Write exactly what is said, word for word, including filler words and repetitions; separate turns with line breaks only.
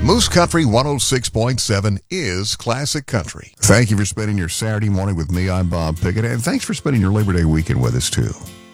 Moose Country one oh six point seven is classic country. Thank you for spending your Saturday morning with me. I'm Bob Pickett, and thanks for spending your Labor Day weekend with us, too.